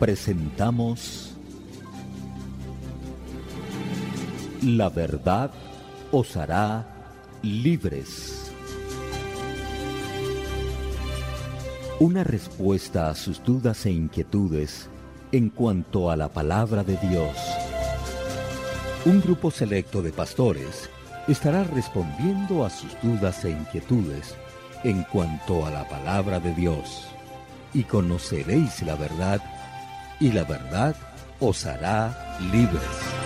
presentamos La verdad os hará libres. Una respuesta a sus dudas e inquietudes en cuanto a la palabra de Dios. Un grupo selecto de pastores estará respondiendo a sus dudas e inquietudes en cuanto a la palabra de Dios. Y conoceréis la verdad, y la verdad os hará libres.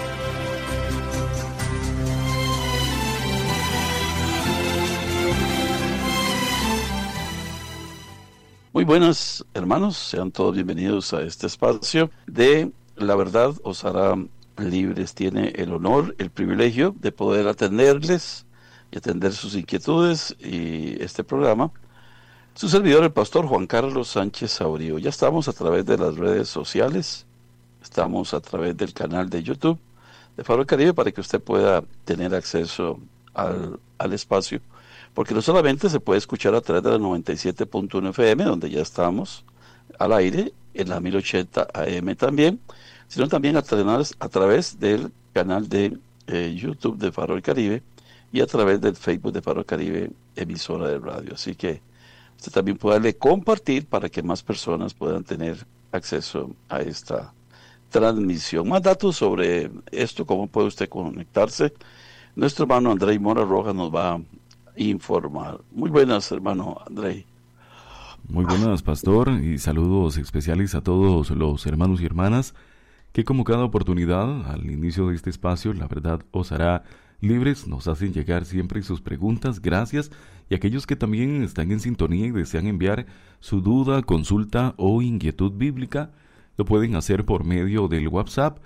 Muy buenas, hermanos, sean todos bienvenidos a este espacio de La verdad os hará libres. Tiene el honor, el privilegio de poder atenderles y atender sus inquietudes y este programa. Su servidor, el pastor Juan Carlos Sánchez Saurio. Ya estamos a través de las redes sociales, estamos a través del canal de YouTube de Faro del Caribe para que usted pueda tener acceso al espacio, porque no solamente se puede escuchar a través de la 97.1 FM, donde ya estamos al aire, en la 1080 AM también, sino también a través del canal de YouTube de Faro del Caribe y a través del Facebook de Faro del Caribe, emisora de radio. Así que usted también puede darle compartir para que más personas puedan tener acceso a esta transmisión. Más datos sobre esto, cómo puede usted conectarse, nuestro hermano Andrei Mora Rojas nos va a informar. Muy buenas, hermano Andrei. Muy buenas, pastor, y saludos especiales a todos los hermanos y hermanas que, como cada oportunidad, al inicio de este espacio, La verdad os hará libres, nos hacen llegar siempre sus preguntas. Gracias. Y aquellos que también están en sintonía y desean enviar su duda, consulta o inquietud bíblica, lo pueden hacer por medio del WhatsApp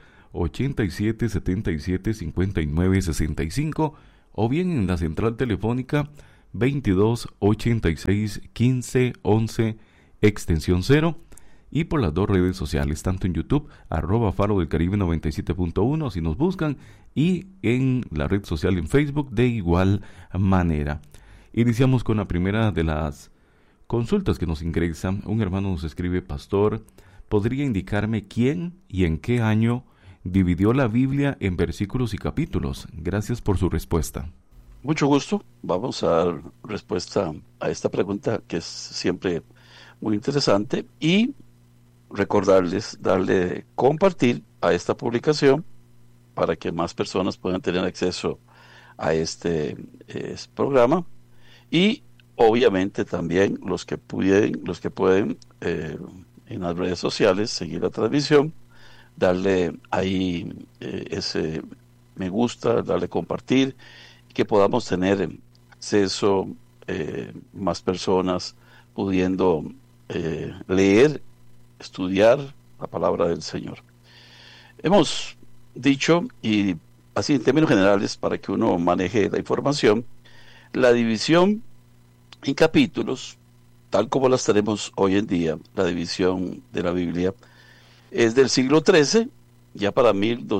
87 77 59 65 o bien en la central telefónica 22 86 15 11 extensión 0, y por las dos redes sociales, tanto en YouTube, @Faro del Caribe 97.1, si nos buscan, y en la red social en Facebook de igual manera. Iniciamos con la primera de las consultas que nos ingresan. Un hermano nos escribe: pastor, ¿podría indicarme quién y en qué año dividió la Biblia en versículos y capítulos? Gracias por su respuesta. Mucho gusto. Vamos a dar respuesta a esta pregunta, que es siempre muy interesante, y recordarles darle compartir a esta publicación para que más personas puedan tener acceso a este programa, y obviamente también los que pueden en las redes sociales seguir la transmisión, darle ahí ese me gusta, darle compartir, y que podamos tener acceso, más personas pudiendo leer, estudiar la palabra del Señor. Hemos dicho, y así en términos generales para que uno maneje la información, la división en capítulos, tal como las tenemos hoy en día, la división de la Biblia, es del siglo XIII. Ya para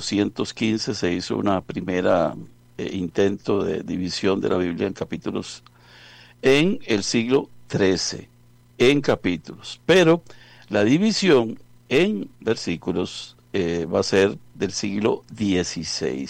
1215 se hizo una primera intento de división de la Biblia en capítulos en el siglo XIII, en capítulos. Pero la división en versículos va a ser del siglo XVI.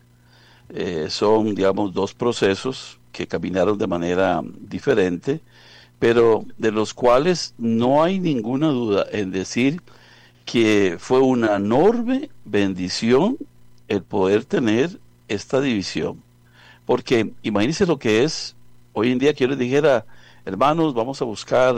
Son, digamos, dos procesos que caminaron de manera diferente, pero de los cuales no hay ninguna duda en decir que fue una enorme bendición el poder tener esta división. Porque imagínense lo que es hoy en día que yo les dijera: hermanos, vamos a buscar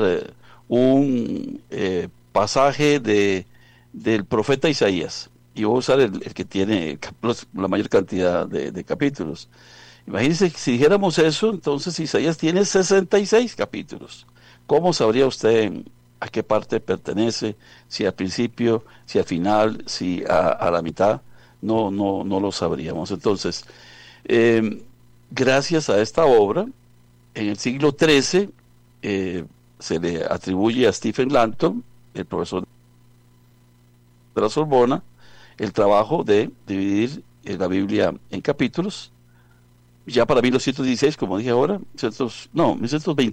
un pasaje del profeta Isaías, y voy a usar el que tiene la mayor cantidad de capítulos. Imagínense que si dijéramos eso, entonces Isaías tiene 66 capítulos. ¿Cómo sabría usted a qué parte pertenece? Si al principio, si al final, si a la mitad. No lo sabríamos. Entonces, gracias a esta obra, en el siglo XIII se le atribuye a Stephen Langton, el profesor de la Sorbona, el trabajo de dividir la Biblia en capítulos. Ya para 1916, como dije ahora,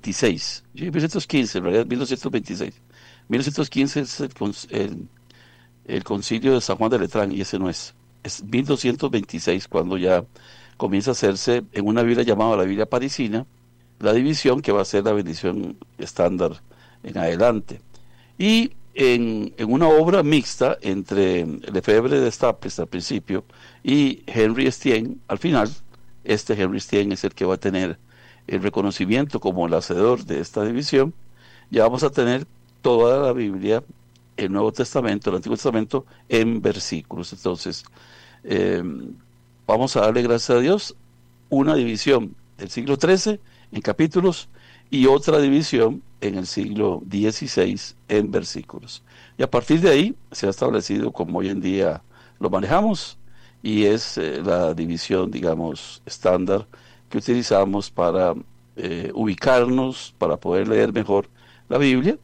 1926, 1915, en realidad 1926. 1915 es el concilio de San Juan de Letrán, y ese no es. Es 1226 cuando ya comienza a hacerse en una Biblia llamada la Biblia Parisina, la división que va a ser la bendición estándar en adelante. Y en una obra mixta entre Lefebvre de Staples al principio y Henry Estienne al final, Henry Estienne es el que va a tener el reconocimiento como el hacedor de esta división. Ya vamos a tener toda la Biblia, el Nuevo Testamento, el Antiguo Testamento en versículos. Entonces, vamos a darle gracias a Dios, una división del siglo XIII en capítulos y otra división en el siglo XVI en versículos. Y a partir de ahí se ha establecido como hoy en día lo manejamos, y es la división, digamos, estándar que utilizamos para ubicarnos, para poder leer mejor la Biblia.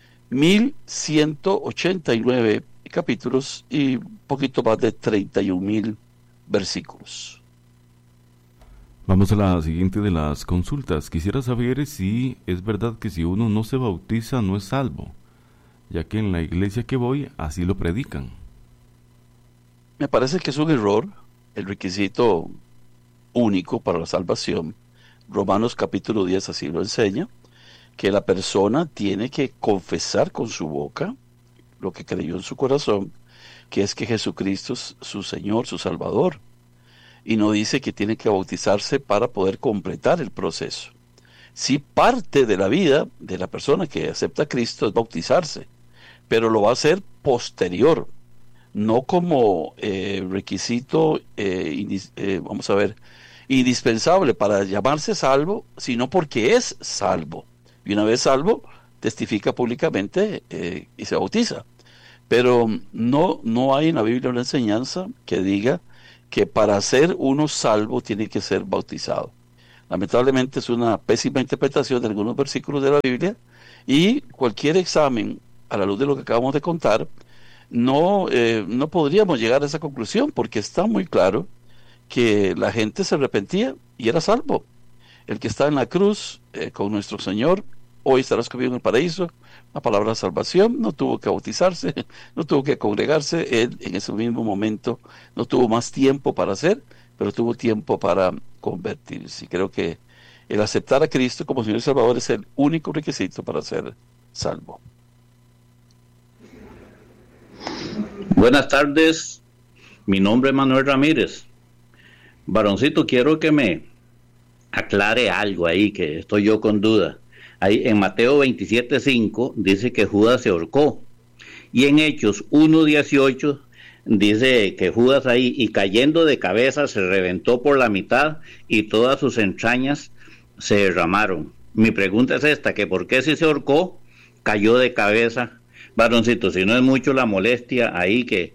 1189 capítulos y un poquito más de 31,000 versículos. Vamos a la siguiente de las consultas. Quisiera saber si es verdad que si uno no se bautiza no es salvo, ya que en la iglesia que voy así lo predican. Me parece que es un error. El requisito único para la salvación, Romanos capítulo 10 así lo enseña, que la persona tiene que confesar con su boca lo que creyó en su corazón, que es que Jesucristo es su Señor, su Salvador. Y no dice que tiene que bautizarse para poder completar el proceso. Sí, parte de la vida de la persona que acepta a Cristo es bautizarse, pero lo va a hacer posterior, no como requisito, indispensable para llamarse salvo, sino porque es salvo. Y una vez salvo, testifica públicamente y se bautiza. Pero no hay en la Biblia una enseñanza que diga que para ser uno salvo tiene que ser bautizado. Lamentablemente es una pésima interpretación de algunos versículos de la Biblia, y cualquier examen a la luz de lo que acabamos de contar, no podríamos llegar a esa conclusión, porque está muy claro que la gente se arrepentía y era salvo. El que está en la cruz con nuestro Señor, hoy estarás conmigo en el paraíso, la palabra salvación, no tuvo que bautizarse, no tuvo que congregarse, él en ese mismo momento no tuvo más tiempo para hacer, pero tuvo tiempo para convertirse. Y creo que el aceptar a Cristo como Señor y Salvador es el único requisito para ser salvo. Buenas tardes, mi nombre es Manuel Ramírez. Varoncito, quiero que me aclare algo ahí, que estoy yo con duda. Ahí en Mateo 27:5 dice que Judas se ahorcó, y en Hechos 1:18 dice que Judas ahí, y cayendo de cabeza se reventó por la mitad y todas sus entrañas se derramaron. Mi pregunta es esta, que por qué si se ahorcó cayó de cabeza. Varoncito, si no es mucho la molestia ahí, que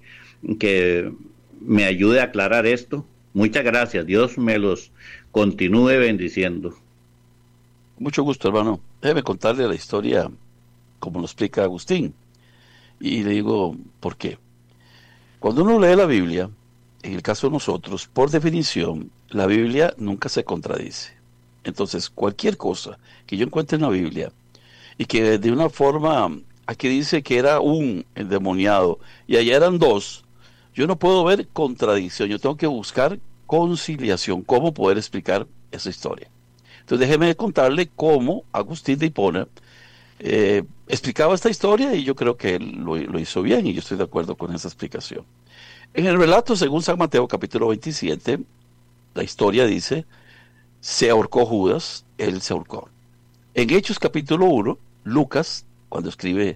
me ayude a aclarar esto. Muchas gracias, Dios me los continúe bendiciendo. Mucho gusto, hermano. Déjeme contarle la historia como lo explica Agustín. Y le digo, ¿por qué? Cuando uno lee la Biblia, en el caso de nosotros, por definición, la Biblia nunca se contradice. Entonces, cualquier cosa que yo encuentre en la Biblia y que de una forma, aquí dice que era un endemoniado y allá eran dos, yo no puedo ver contradicción, yo tengo que buscar conciliación, cómo poder explicar esa historia. Entonces déjeme contarle cómo Agustín de Hipona explicaba esta historia, y yo creo que él lo hizo bien, y yo estoy de acuerdo con esa explicación. En el relato, según San Mateo capítulo 27, la historia dice, se ahorcó Judas, él se ahorcó. En Hechos capítulo 1, Lucas, cuando escribe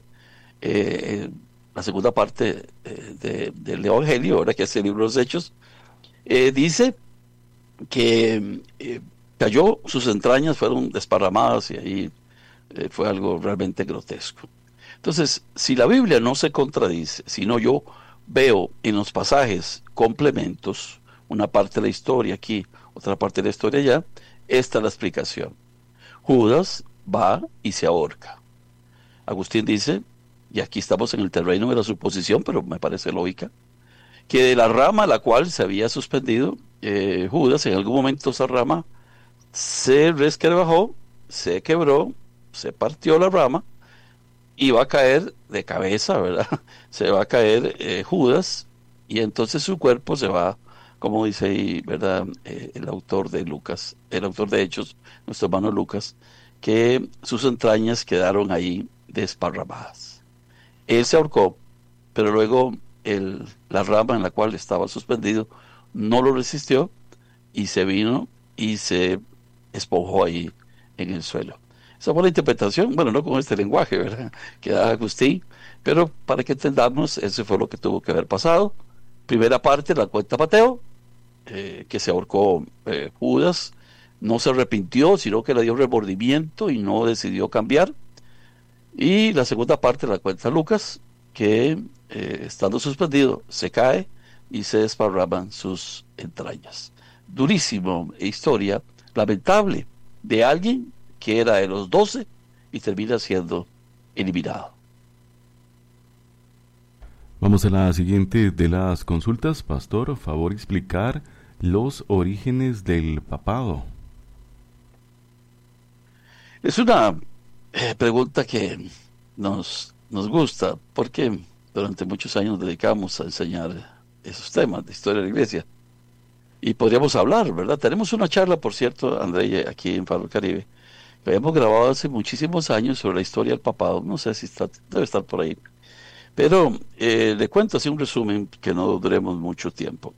la segunda parte del Evangelio, ahora que hace el libro de los Hechos, dice que cayó, sus entrañas fueron desparramadas, y ahí fue algo realmente grotesco. Entonces, si la Biblia no se contradice, sino yo veo en los pasajes complementos, una parte de la historia aquí, otra parte de la historia allá, esta es la explicación. Judas va y se ahorca. Agustín dice, y aquí estamos en el terreno de la suposición, pero me parece lógica, que de la rama a la cual se había suspendido Judas, en algún momento esa rama se resquebrajó, se quebró, se partió la rama, y va a caer de cabeza, ¿verdad? Se va a caer Judas, y entonces su cuerpo se va, como dice ahí, ¿verdad? El autor de Lucas, el autor de Hechos, nuestro hermano Lucas, que sus entrañas quedaron ahí desparramadas. Él se ahorcó, pero luego la rama en la cual estaba suspendido no lo resistió y se vino y se esponjó ahí en el suelo. Esa fue la interpretación, bueno, no con este lenguaje, ¿verdad?, que da Agustín, pero para que entendamos, eso fue lo que tuvo que haber pasado. Primera parte, la cuenta Mateo, que se ahorcó Judas, no se arrepintió, sino que le dio remordimiento y no decidió cambiar. Y la segunda parte la cuenta Lucas, que estando suspendido se cae y se desparraman sus entrañas. Durísimo historia, lamentable, de alguien que era de los 12 y termina siendo eliminado. Vamos a la siguiente de las consultas. Pastor, favor explicar los orígenes del papado. Es una pregunta que nos gusta, porque durante muchos años dedicamos a enseñar esos temas de historia de la iglesia. Y podríamos hablar, ¿verdad? Tenemos una charla, por cierto, André, aquí en Faro Caribe, que habíamos grabado hace muchísimos años sobre la historia del papado. No sé si debe estar por ahí. Pero le cuento así un resumen que no duremos mucho tiempo.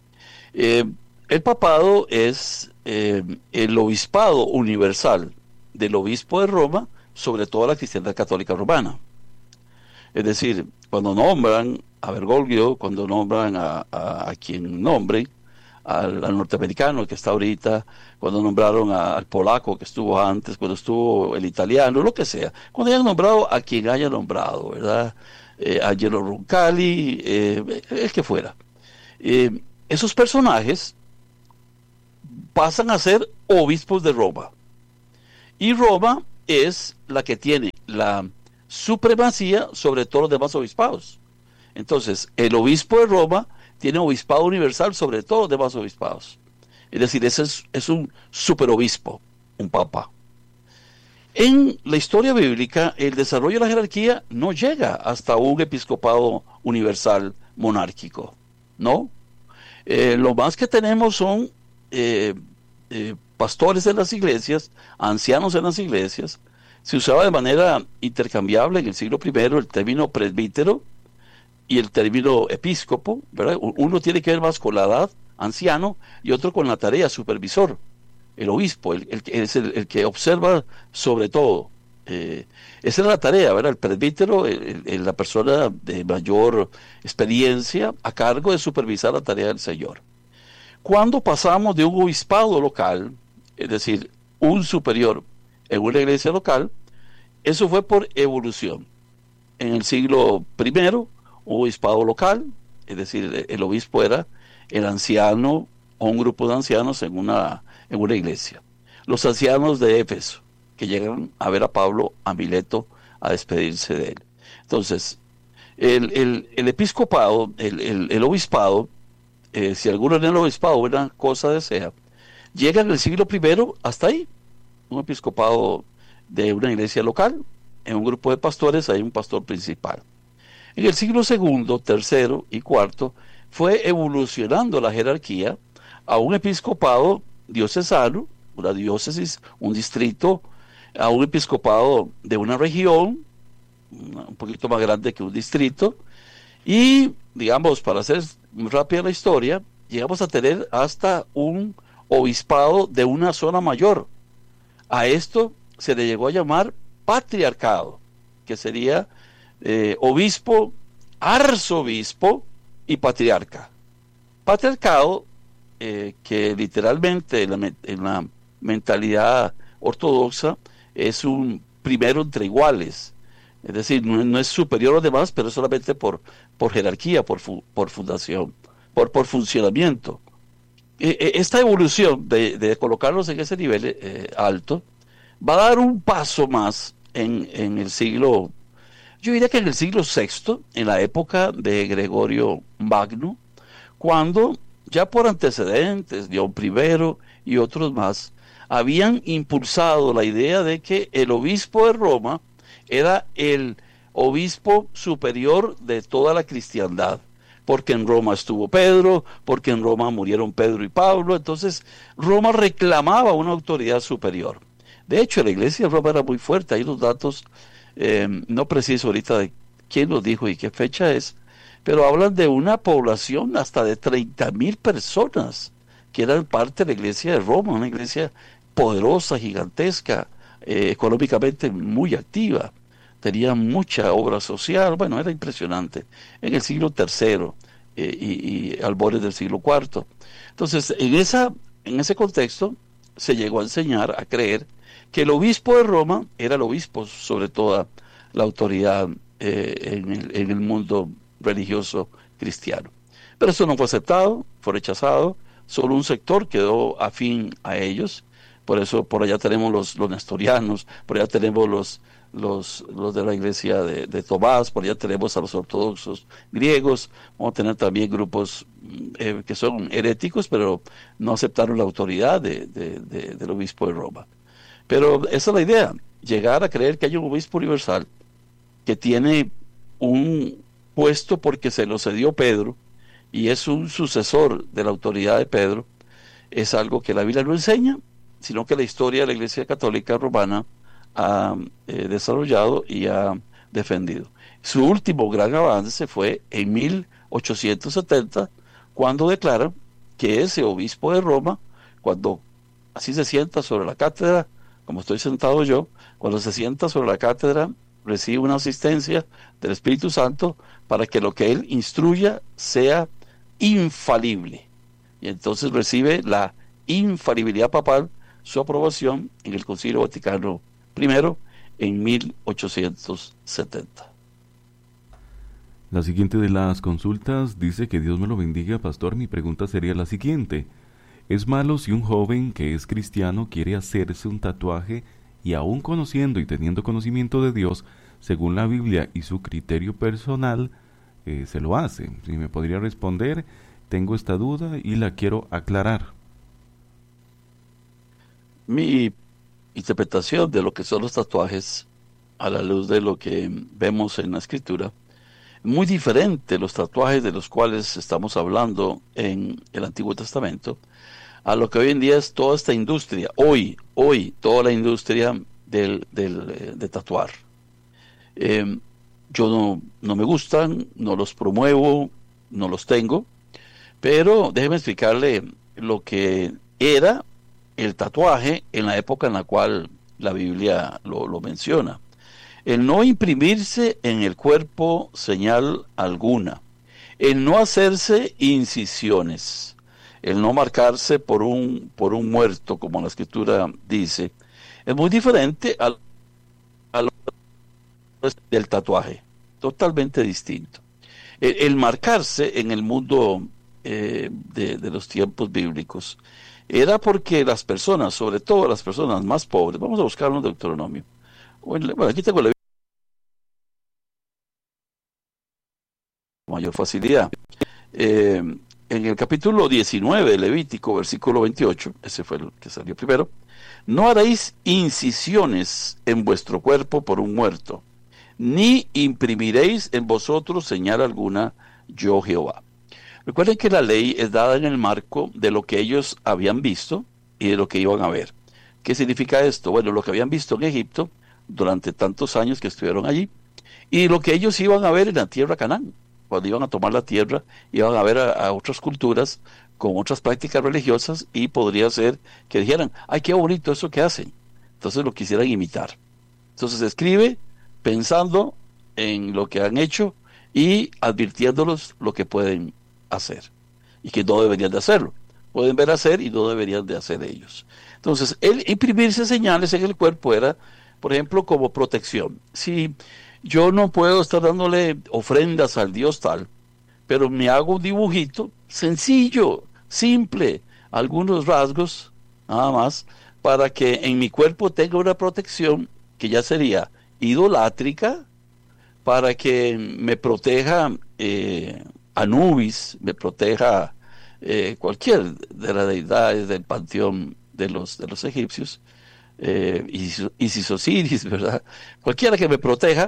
El papado es el obispado universal del obispo de Roma sobre toda la cristiandad católica romana. Es decir, cuando nombran a Bergoglio, cuando nombran a quien nombren, al norteamericano que está ahorita, cuando nombraron al polaco que estuvo antes, cuando estuvo el italiano, lo que sea, cuando hayan nombrado a quien haya nombrado, ¿verdad? Angelo Roncalli, el que fuera. Esos personajes pasan a ser obispos de Roma. Y Roma es la que tiene la supremacía sobre todos los demás obispados. Entonces, el obispo de Roma tiene obispado universal sobre todos los demás obispados. Es decir, ese es un superobispo, un papa. En la historia bíblica, el desarrollo de la jerarquía no llega hasta un episcopado universal monárquico, ¿no? Lo más que tenemos son pastores en las iglesias, ancianos en las iglesias. Se usaba de manera intercambiable en el siglo I el término presbítero y el término episcopo, ¿verdad? Uno tiene que ver más con la edad, anciano, y otro con la tarea, supervisor, el obispo, es el que observa sobre todo. Esa es la tarea, ¿verdad? El presbítero, la persona de mayor experiencia a cargo de supervisar la tarea del Señor. Cuando pasamos de un obispado local, es decir, un superior en una iglesia local, eso fue por evolución. En el siglo I, un obispado local, es decir, el obispo era el anciano o un grupo de ancianos en una iglesia. Los ancianos de Éfeso, que llegan a ver a Pablo a Mileto a despedirse de él. Entonces, el episcopado, el obispado, si alguno en el obispado una cosa desea, llega en el siglo I hasta ahí, un episcopado de una iglesia local, en un grupo de pastores hay un pastor principal. En el siglo II, III y IV fue evolucionando la jerarquía a un episcopado diocesano, una diócesis, un distrito, a un episcopado de una región, un poquito más grande que un distrito, y, digamos, para hacer muy rápida la historia, llegamos a tener hasta un obispado de una zona mayor. A esto se le llegó a llamar patriarcado, que sería obispo, arzobispo y patriarca. Patriarcado, que literalmente en la mentalidad ortodoxa es un primero entre iguales, es decir, no es superior a los demás, pero solamente por jerarquía, por fundación, por funcionamiento. Esta evolución de colocarlos en ese nivel alto va a dar un paso más en el siglo, yo diría que en el siglo VI, en la época de Gregorio Magno, cuando ya por antecedentes, León I y otros más, habían impulsado la idea de que el obispo de Roma era el obispo superior de toda la cristiandad, porque en Roma estuvo Pedro, porque en Roma murieron Pedro y Pablo. Entonces Roma reclamaba una autoridad superior. De hecho, la iglesia de Roma era muy fuerte. Hay los datos, no preciso ahorita de quién los dijo y qué fecha es, pero hablan de una población hasta de 30,000 personas que eran parte de la iglesia de Roma, una iglesia poderosa, gigantesca, económicamente muy activa. Tenía mucha obra social. Bueno, era impresionante. En el siglo III y albores del siglo IV. Entonces, en ese contexto, se llegó a enseñar, a creer, que el obispo de Roma era el obispo sobre toda la autoridad en el mundo religioso cristiano. Pero eso no fue aceptado, fue rechazado. Solo un sector quedó afín a ellos. Por eso por allá tenemos los nestorianos, por allá tenemos los de la iglesia de Tomás, por allá tenemos a los ortodoxos griegos. Vamos a tener también grupos que son heréticos, pero no aceptaron la autoridad del obispo de Roma. Pero esa es la idea, llegar a creer que hay un obispo universal que tiene un puesto porque se lo cedió Pedro y es un sucesor de la autoridad de Pedro, es algo que la Biblia no enseña, sino que la historia de la Iglesia Católica Romana ha desarrollado y ha defendido. Su último gran avance fue en 1870, cuando declaran que ese obispo de Roma, cuando así se sienta sobre la cátedra, como estoy sentado yo, cuando se sienta sobre la cátedra, recibe una asistencia del Espíritu Santo para que lo que él instruya sea infalible. Y entonces recibe la infalibilidad papal, su aprobación en el Concilio Vaticano I en 1870. La siguiente de las consultas dice: que Dios me lo bendiga, pastor. Mi pregunta sería la siguiente: ¿es malo si un joven que es cristiano quiere hacerse un tatuaje y aún conociendo y teniendo conocimiento de Dios, según la Biblia y su criterio personal, se lo hace? Si me podría responder, tengo esta duda y la quiero aclarar. Mi interpretación de lo que son los tatuajes, a la luz de lo que vemos en la Escritura, muy diferente los tatuajes de los cuales estamos hablando en el Antiguo Testamento, a lo que hoy en día es toda esta industria, hoy toda la industria de tatuar. Yo no me gustan, no los promuevo, no los tengo, pero déjeme explicarle lo que era el tatuaje en la época en la cual la Biblia lo menciona. El no imprimirse en el cuerpo señal alguna, el no hacerse incisiones, el no marcarse por un muerto, como la Escritura dice, es muy diferente a lo del tatuaje, totalmente distinto. El marcarse en el mundo de los tiempos bíblicos era porque las personas, sobre todo las personas más pobres, vamos a buscar un Deuteronomio. Bueno, aquí tengo la mayor facilidad. En el capítulo 19 de Levítico, versículo 28, ese fue el que salió primero: no haréis incisiones en vuestro cuerpo por un muerto, ni imprimiréis en vosotros señal alguna, yo Jehová. Recuerden que la ley es dada en el marco de lo que ellos habían visto y de lo que iban a ver. ¿Qué significa esto? Bueno, lo que habían visto en Egipto durante tantos años que estuvieron allí, y lo que ellos iban a ver en la tierra Canaán. Cuando iban a tomar la tierra, iban a ver a otras culturas con otras prácticas religiosas, y podría ser que dijeran: ¡ay, qué bonito eso que hacen! Entonces lo quisieran imitar. Entonces se escribe pensando en lo que han hecho y advirtiéndolos lo que pueden hacer y que no deberían de hacerlo. Pueden ver hacer y no deberían de hacer ellos. Entonces, el imprimirse señales en el cuerpo era, por ejemplo, como protección. Si yo no puedo estar dándole ofrendas al Dios tal, pero me hago un dibujito sencillo, simple, algunos rasgos, nada más, para que en mi cuerpo tenga una protección que ya sería idolátrica, para que me proteja Anubis, me proteja cualquier de las deidades del panteón de los egipcios, Isis Osiris, ¿verdad? Cualquiera que me proteja,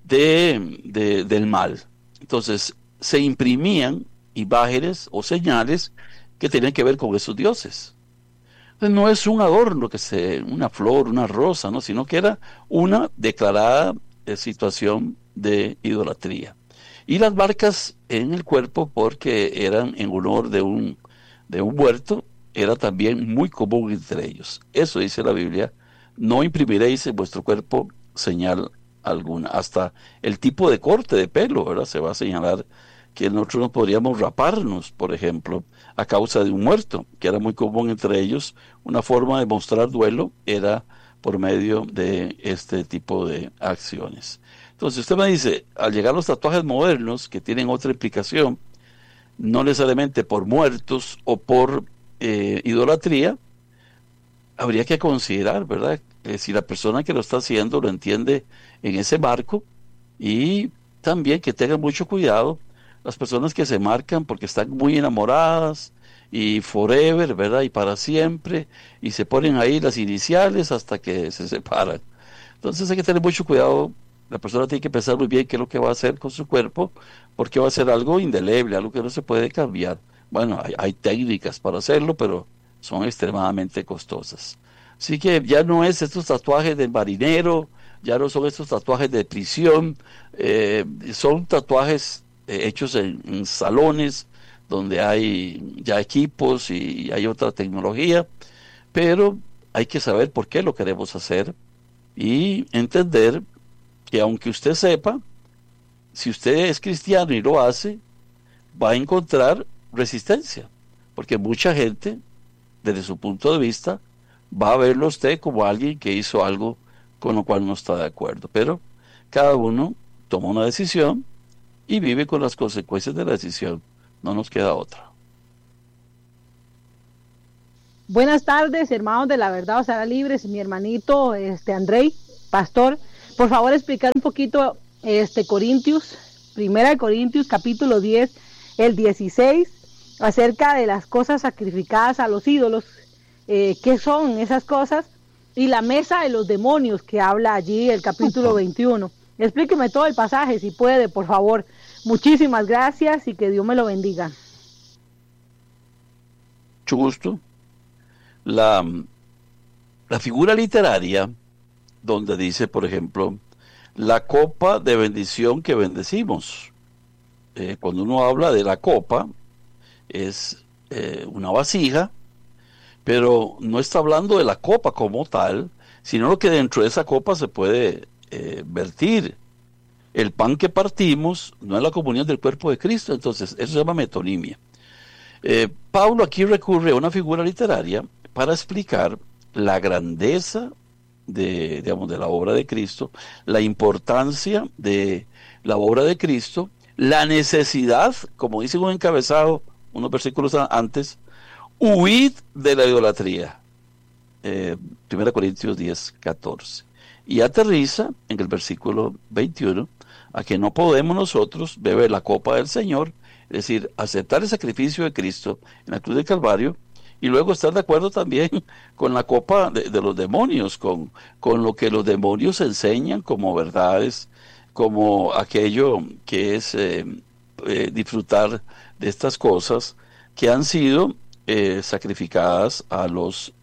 del mal. Entonces se imprimían imágenes o señales que tenían que ver con esos dioses. Entonces, no es un adorno, una flor, una rosa, ¿no? Sino que era una declarada situación de idolatría. Y las marcas en el cuerpo, porque eran en honor de un muerto, era también muy común entre ellos. Eso dice la Biblia: no imprimiréis en vuestro cuerpo señal alguna. Hasta el tipo de corte de pelo, ¿verdad? Se va a señalar que nosotros no podríamos raparnos, por ejemplo, a causa de un muerto, que era muy común entre ellos. Una forma de mostrar duelo era por medio de este tipo de acciones. Entonces usted me dice, al llegar los tatuajes modernos, que tienen otra implicación, no necesariamente por muertos o por idolatría, habría que considerar, ¿verdad? Si la persona que lo está haciendo lo entiende en ese marco, y también que tengan mucho cuidado las personas que se marcan porque están muy enamoradas y forever, ¿verdad? Y para siempre, y se ponen ahí las iniciales hasta que se separan. Entonces hay que tener mucho cuidado. La persona tiene que pensar muy bien qué es lo que va a hacer con su cuerpo, porque va a ser algo indeleble, algo que no se puede cambiar. Bueno, hay técnicas para hacerlo, pero son extremadamente costosas. Así que ya no es estos tatuajes del marinero, ya no son estos tatuajes de prisión, son tatuajes hechos en salones donde hay ya equipos y hay otra tecnología, pero hay que saber por qué lo queremos hacer y entender que aunque usted sepa, si usted es cristiano y lo hace, va a encontrar resistencia, porque mucha gente, desde su punto de vista, va a verlo a usted como alguien que hizo algo con lo cual no está de acuerdo. Pero cada uno toma una decisión y vive con las consecuencias de la decisión. No nos queda otra. Buenas tardes, hermanos de la verdad os hará libres. Mi hermanito Andrei, pastor, por favor explicar un poquito Corintios, Primera de Corintios, capítulo 10, el 16, acerca de las cosas sacrificadas a los ídolos, qué son esas cosas, y la mesa de los demonios que habla allí el capítulo 21. Explíqueme todo el pasaje, si puede, por favor. Muchísimas gracias y que Dios me lo bendiga. Mucho gusto. La figura literaria donde dice, por ejemplo, la copa de bendición que bendecimos. Cuando uno habla de la copa, es una vasija, pero no está hablando de la copa como tal, sino lo que dentro de esa copa se puede vertir. El pan que partimos no es la comunión del cuerpo de Cristo, entonces eso se llama metonimia. Pablo aquí recurre a una figura literaria para explicar la grandeza de la obra de Cristo, la importancia de la obra de Cristo, la necesidad, como dice un encabezado, unos versículos antes, huid de la idolatría. 1 Corintios 10, 14. Y aterriza en el versículo 21 a que no podemos nosotros beber la copa del Señor, es decir, aceptar el sacrificio de Cristo en la cruz del Calvario, y luego estar de acuerdo también con la copa de los demonios, con lo que los demonios enseñan como verdades, como aquello que es disfrutar de estas cosas que han sido sacrificadas a los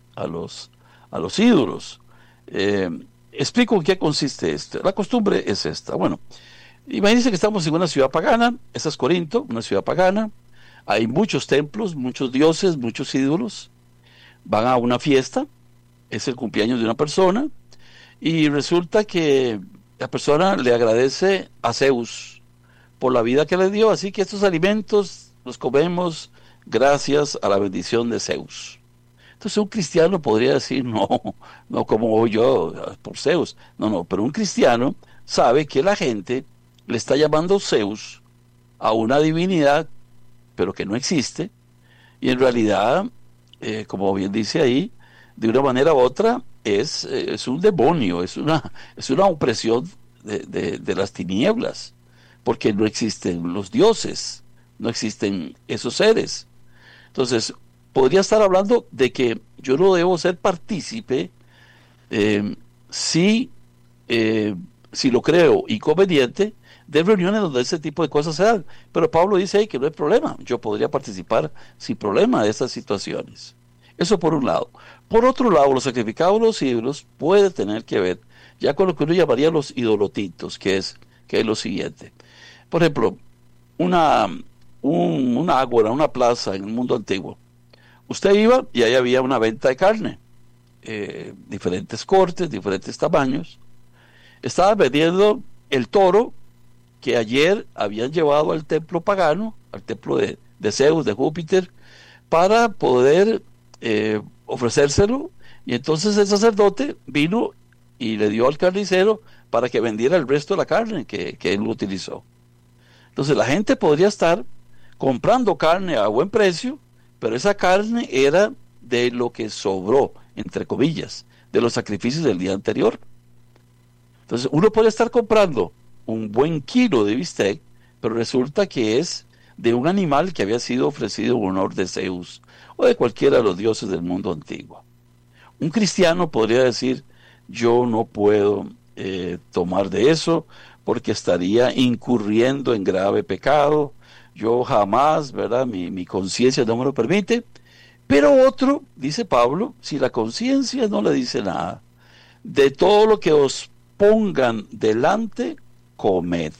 ídolos. Explico en qué consiste esto. La costumbre es esta. Bueno, imagínense que estamos en una ciudad pagana. Esta es Corinto, una ciudad pagana. Hay muchos templos, muchos dioses, muchos ídolos. Van a una fiesta, es el cumpleaños de una persona, y resulta que la persona le agradece a Zeus por la vida que le dio, así que estos alimentos los comemos gracias a la bendición de Zeus. Entonces un cristiano podría decir, no como voy yo por Zeus. No, pero un cristiano sabe que la gente le está llamando Zeus a una divinidad, pero que no existe, y en realidad, como bien dice ahí, de una manera u otra, es un demonio, es una opresión de las tinieblas, porque no existen los dioses, no existen esos seres. Entonces, podría estar hablando de que yo no debo ser partícipe si si lo creo inconveniente, de reuniones donde ese tipo de cosas se dan. Pero Pablo dice que no hay problema, yo podría participar sin problema de estas situaciones. Eso por un lado. Por otro lado, los sacrificados de los ídolos puede tener que ver ya con lo que uno llamaría los idolotitos, que es lo siguiente. Por ejemplo, una ágora, una plaza en el mundo antiguo. Usted iba y ahí había una venta de carne, diferentes cortes, diferentes tamaños. Estaba vendiendo el toro que ayer habían llevado al templo pagano, al templo de Zeus, de Júpiter, para poder ofrecérselo, y entonces el sacerdote vino y le dio al carnicero para que vendiera el resto de la carne que él utilizó. Entonces la gente podría estar comprando carne a buen precio, pero esa carne era de lo que sobró, entre comillas, de los sacrificios del día anterior. Entonces uno puede estar comprando un buen kilo de bistec, pero resulta que es de un animal que había sido ofrecido en honor de Zeus o de cualquiera de los dioses del mundo antiguo. Un cristiano podría decir, yo no puedo tomar de eso porque estaría incurriendo en grave pecado, yo jamás, ¿verdad? Mi conciencia no me lo permite. Pero otro, dice Pablo, si la conciencia no le dice nada, de todo lo que os pongan delante, comed.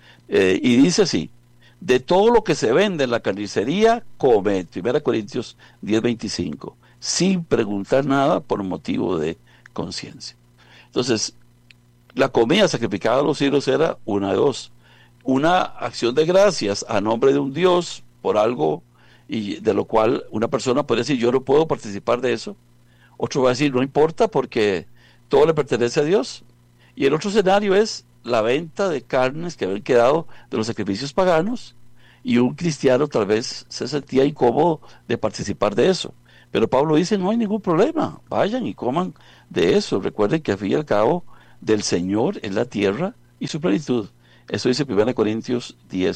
Y dice así, de todo lo que se vende en la carnicería, comed. 1 Corintios 10:25, sin preguntar nada por motivo de conciencia. Entonces, la comida sacrificada a los ídolos era una de dos. Una acción de gracias a nombre de un Dios por algo y de lo cual una persona puede decir, yo no puedo participar de eso. Otro va a decir, no importa porque todo le pertenece a Dios. Y el otro escenario es la venta de carnes que habían quedado de los sacrificios paganos, y un cristiano tal vez se sentía incómodo de participar de eso. Pero Pablo dice, no hay ningún problema, vayan y coman de eso. Recuerden que al fin y al cabo del Señor es la tierra y su plenitud. Eso dice 1 Corintios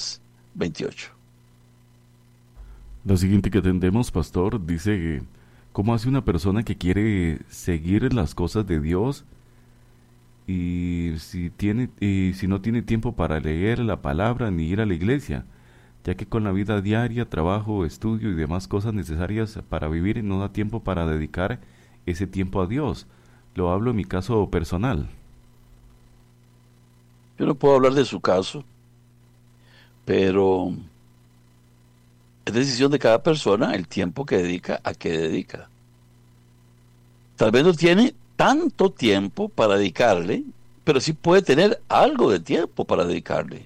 10:28. La siguiente que atendemos, pastor, dice, ¿cómo hace una persona que quiere seguir las cosas de Dios y si no tiene tiempo para leer la palabra ni ir a la iglesia, ya que con la vida diaria, trabajo, estudio y demás cosas necesarias para vivir no da tiempo para dedicar ese tiempo a Dios? Lo hablo en mi caso personal. Yo no puedo hablar de su caso, pero es decisión de cada persona el tiempo que dedica a qué dedica. Tal vez no tiene tanto tiempo para dedicarle, pero sí puede tener algo de tiempo para dedicarle.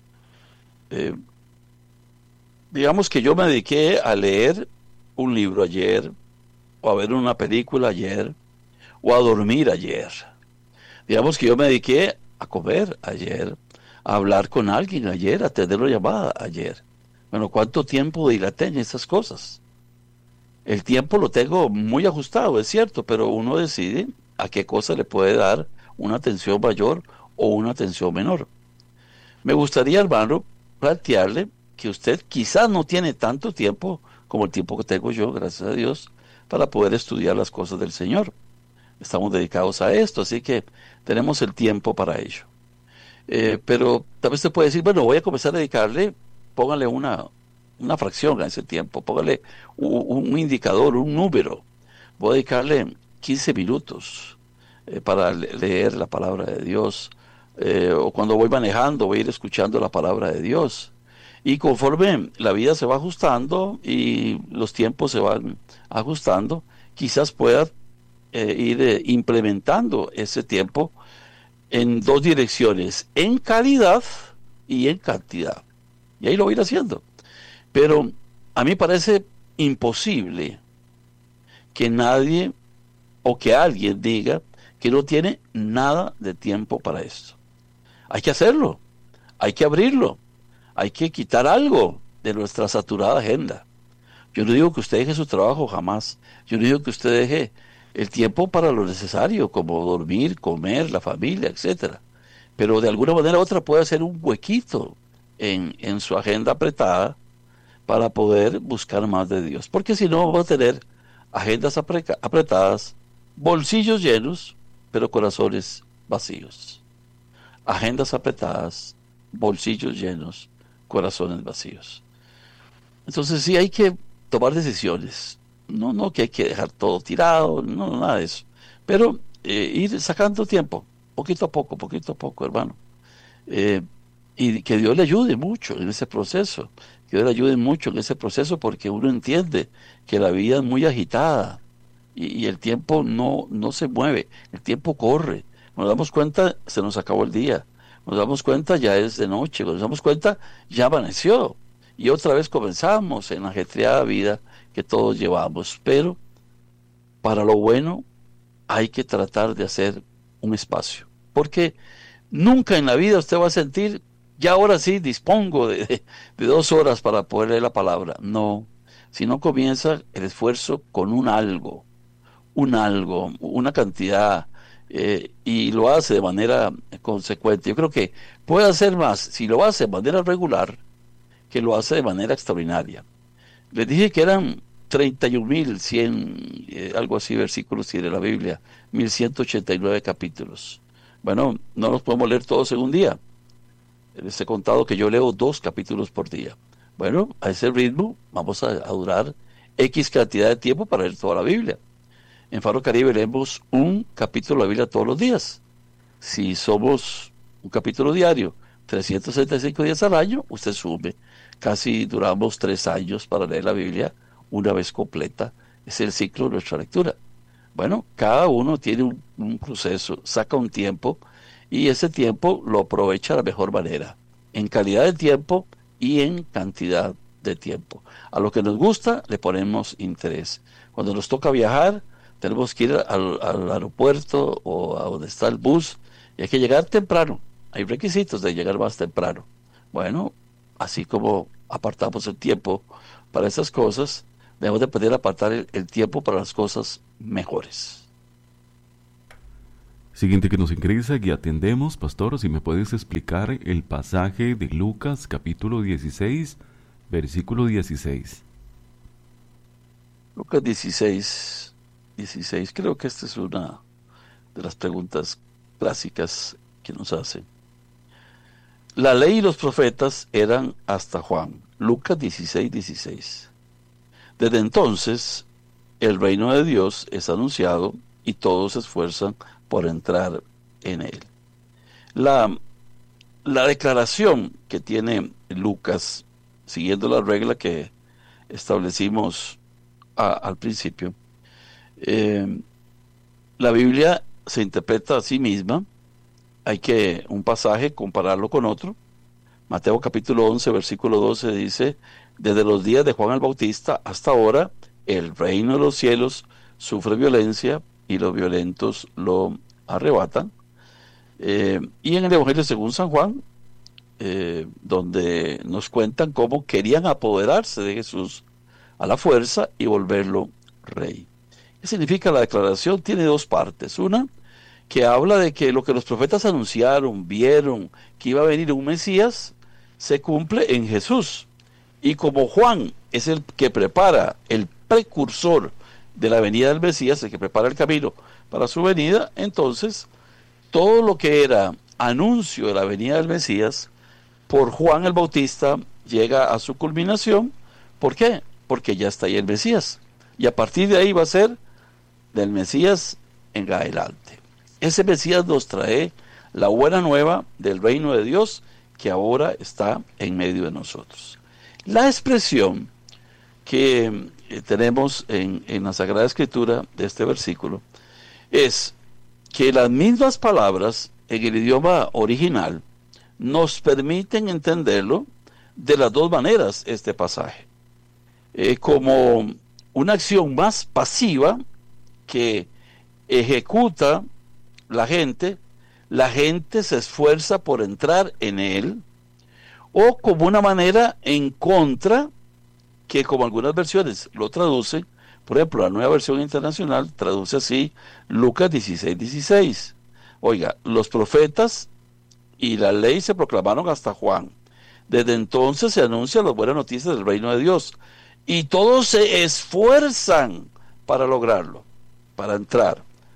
Digamos que yo me dediqué a leer un libro ayer, o a ver una película ayer, o a dormir ayer. Digamos que yo me dediqué a comer ayer, a hablar con alguien ayer, a atender una llamada ayer. Bueno, ¿cuánto tiempo dilaté en esas cosas? El tiempo lo tengo muy ajustado, es cierto, pero uno decide a qué cosa le puede dar una atención mayor o una atención menor. Me gustaría, hermano, plantearle que usted quizás no tiene tanto tiempo como el tiempo que tengo yo, gracias a Dios, para poder estudiar las cosas del Señor. Estamos dedicados a esto, así que tenemos el tiempo para ello. Pero tal vez usted puede decir, bueno, voy a comenzar a dedicarle, póngale una fracción a ese tiempo, póngale un indicador, un número. Voy a dedicarle 15 minutos para leer la palabra de Dios, o cuando voy manejando voy a ir escuchando la palabra de Dios. Y conforme la vida se va ajustando y los tiempos se van ajustando, quizás pueda ir implementando ese tiempo en dos direcciones, en calidad y en cantidad. Y ahí lo voy a ir haciendo. Pero a mí parece imposible que nadie o que alguien diga que no tiene nada de tiempo para esto. Hay que hacerlo, hay que abrirlo, hay que quitar algo de nuestra saturada agenda. Yo no digo que usted deje su trabajo, jamás. Yo no digo que usted deje el tiempo para lo necesario, como dormir, comer, la familia, etcétera. Pero de alguna manera u otra puede hacer un huequito en su agenda apretada para poder buscar más de Dios. Porque si no, va a tener agendas apretadas, bolsillos llenos, pero corazones vacíos. agendas apretadas, bolsillos llenos, corazones vacíos. Entonces sí hay que tomar decisiones. No que hay que dejar todo tirado, no, nada de eso. Pero ir sacando tiempo, poquito a poco, hermano. Y que Dios le ayude mucho en ese proceso. Que Dios le ayude mucho en ese proceso, porque uno entiende que la vida es muy agitada y el tiempo no se mueve, el tiempo corre. Nos damos cuenta, se nos acabó el día. Nos damos cuenta, ya es de noche. Nos damos cuenta, ya amaneció. Y otra vez comenzamos en la ajetreada vida que todos llevamos. Pero para lo bueno hay que tratar de hacer un espacio. Porque nunca en la vida usted va a sentir, ya ahora sí dispongo de 2 horas para poder leer la palabra. No, si no comienza el esfuerzo con un algo, una cantidad, y lo hace de manera consecuente. Yo creo que puede hacer más si lo hace de manera regular que lo hace de manera extraordinaria. Les dije que eran 31.100, algo así, versículos tiene la Biblia, 1.189 capítulos. Bueno, no los podemos leer todos en un día. Les he contado que yo leo 2 capítulos por día. Bueno, a ese ritmo vamos a durar X cantidad de tiempo para leer toda la Biblia. En Faro Caribe leemos un capítulo de la Biblia todos los días. Si somos un capítulo diario, 365 días al año, usted sume. Casi duramos 3 años para leer la Biblia una vez completa. Es el ciclo de nuestra lectura. Bueno, cada uno tiene un proceso, saca un tiempo, y ese tiempo lo aprovecha de la mejor manera, en calidad de tiempo y en cantidad de tiempo. A lo que nos gusta le ponemos interés. Cuando nos toca viajar, tenemos que ir al aeropuerto o a donde está el bus, y hay que llegar temprano. Hay requisitos de llegar más temprano. Bueno, así como apartamos el tiempo para esas cosas, debemos de poder apartar el tiempo para las cosas mejores. Siguiente que nos ingresa y atendemos, pastor, si me puedes explicar el pasaje de Lucas capítulo 16, versículo 16. Lucas 16, creo que esta es una de las preguntas clásicas que nos hacen. La ley y los profetas eran hasta Juan. Lucas 16. Desde entonces, el reino de Dios es anunciado y todos se esfuerzan por entrar en él. La declaración que tiene Lucas, siguiendo la regla que establecimos al principio, la Biblia se interpreta a sí misma. Hay que un pasaje compararlo con otro. Mateo capítulo 11, versículo 12 dice: desde los días de Juan el Bautista hasta ahora, el reino de los cielos sufre violencia y los violentos lo arrebatan. Y en el Evangelio según San Juan, donde nos cuentan cómo querían apoderarse de Jesús a la fuerza y volverlo rey. ¿Qué significa la declaración? Tiene 2 partes. Una, que habla de que lo que los profetas anunciaron, vieron, que iba a venir un Mesías, se cumple en Jesús. Y como Juan es el que prepara, el precursor de la venida del Mesías, el que prepara el camino para su venida, entonces todo lo que era anuncio de la venida del Mesías, por Juan el Bautista, llega a su culminación. ¿Por qué? Porque ya está ahí el Mesías. Y a partir de ahí va a ser del Mesías en adelante. Ese Mesías nos trae la buena nueva del reino de Dios que ahora está en medio de nosotros. La expresión que tenemos en la Sagrada Escritura de este versículo es que las mismas palabras en el idioma original nos permiten entenderlo de las 2 maneras, este pasaje. Como una acción más pasiva que ejecuta la gente se esfuerza por entrar en él, o como una manera en contra, que como algunas versiones lo traducen. Por ejemplo, la Nueva Versión Internacional traduce así Lucas 16. Oiga, los profetas y la ley se proclamaron hasta Juan. Desde entonces se anuncian las buenas noticias del reino de Dios, y todos se esfuerzan para lograrlo, para entrar.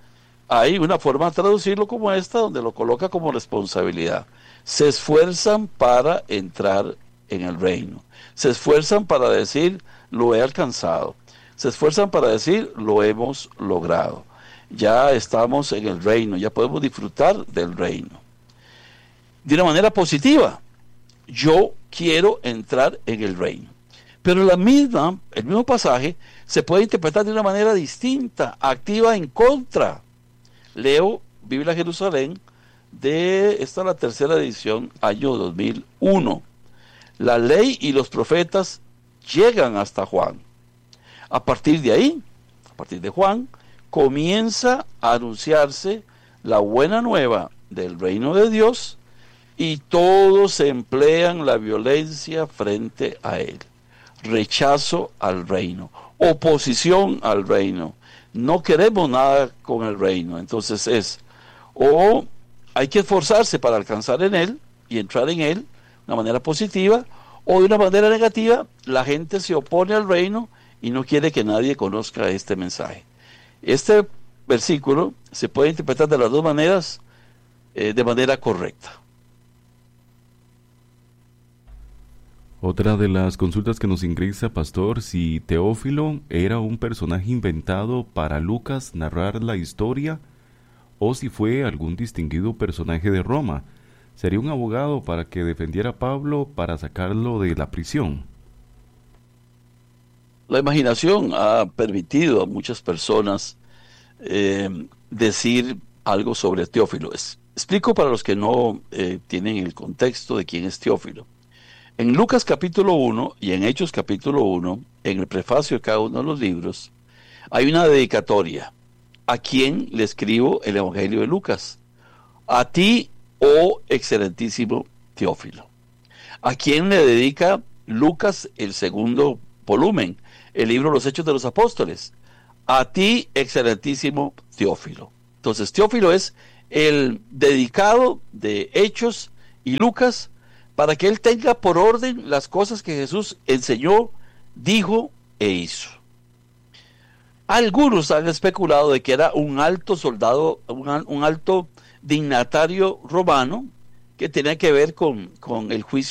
hay una forma de traducirlo como esta, donde lo coloca como responsabilidad. Se esfuerzan para entrar en el reino. Se esfuerzan para decir, lo he alcanzado. Se esfuerzan para decir, lo hemos logrado. Ya estamos en el reino, ya podemos disfrutar del reino. De una manera positiva, yo quiero entrar en el reino. Pero el mismo pasaje se puede interpretar de una manera distinta, activa en contra. Leo Biblia Jerusalén, esta es la tercera edición, año 2001. La ley y los profetas llegan hasta Juan. A partir de ahí, a partir de Juan, comienza a anunciarse la buena nueva del reino de Dios y todos emplean la violencia frente a él. Rechazo al reino, oposición al reino. No queremos nada con el reino. Entonces o hay que esforzarse para alcanzar en él y entrar en él de una manera positiva, o de una manera negativa, la gente se opone al reino y no quiere que nadie conozca este mensaje. Este versículo se puede interpretar de las dos maneras, de manera correcta. Otra de las consultas que nos ingresa, pastor, si Teófilo era un personaje inventado para Lucas narrar la historia, o si fue algún distinguido personaje de Roma. ¿Sería un abogado para que defendiera a Pablo para sacarlo de la prisión? La imaginación ha permitido a muchas personas decir algo sobre Teófilo. Explico para los que no tienen el contexto de quién es Teófilo. En Lucas capítulo 1 y en Hechos capítulo 1, en el prefacio de cada uno de los libros, hay una dedicatoria. ¿A quién le escribo el Evangelio de Lucas? A ti, oh excelentísimo Teófilo. ¿A quién le dedica Lucas el segundo volumen, el libro Los Hechos de los Apóstoles? A ti, excelentísimo Teófilo. Entonces, Teófilo es el dedicado de Hechos y Lucas, para que él tenga por orden las cosas que Jesús enseñó, dijo e hizo. Algunos han especulado de que era un alto soldado, un alto dignatario romano, que tenía que ver con el juicio